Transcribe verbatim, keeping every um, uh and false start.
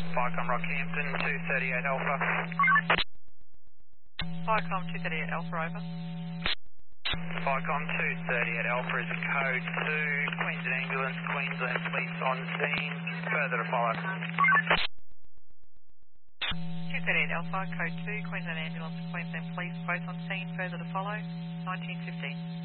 Vicom Rockhampton, two thirty-eight Alpha. Vicom two thirty-eight Alpha, over. Vicom two thirty-eight Alpha is code two, Queensland Ambulance, Queensland Police on scene, further to follow. two thirty-eight Alpha, code two, Queensland Ambulance, Queensland Police, both on scene, further to follow, nineteen fifteen.